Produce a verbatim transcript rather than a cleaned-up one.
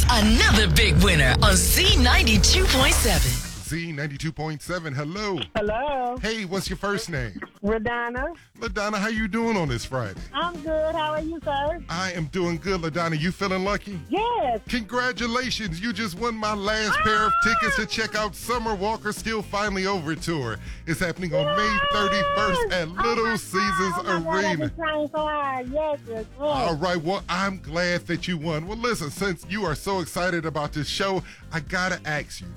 another big winner on Z ninety-two point seven. Z ninety-two point seven, hello. Hello. Hey, what's your first name? Radonna. LaDonna, how you doing on this Friday? I'm good. How are you, sir? I am doing good, LaDonna. You feeling lucky? Yes. Congratulations, you just won my last pair of tickets to check out Summer Walker Still Finally Over Tour. It's happening on May thirty-first at Little oh Caesars oh my Arena. God, trying so hard. Yes, yes, yes. All right, well, I'm glad that you won. Well, listen, since you are so excited about this show, I gotta ask you,